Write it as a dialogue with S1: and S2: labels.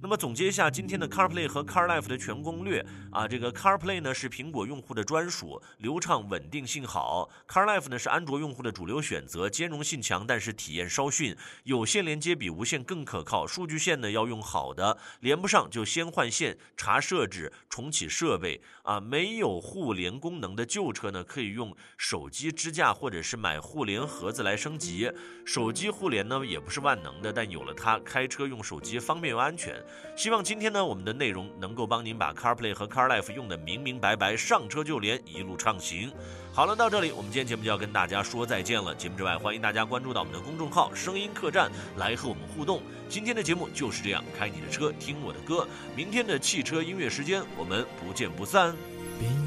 S1: 那么总结一下今天的 CarPlay 和 CarLife 的全攻略啊，这个 CarPlay 呢是苹果用户的专属，流畅稳定性好。CarLife 呢是安卓用户的主流选择，兼容性强，但是体验稍逊。有线连接比无线更可靠，数据线呢要用好的，连不上就先换线，查设置，重启设备啊。没有互联功能的旧车呢，可以用手机支架或者是买互联盒子来升级。手机互联呢也不是万能的，但有了它，开车用手机方便又安全。希望今天呢我们的内容能够帮您把 CarPlay 和 CarLife 用得明明白白，上车就连，一路畅行。好了，到这里我们今天节目就要跟大家说再见了。节目之外，欢迎大家关注到我们的公众号声音客栈来和我们互动。今天的节目就是这样，开你的车听我的歌，明天的汽车音乐时间我们不见不散。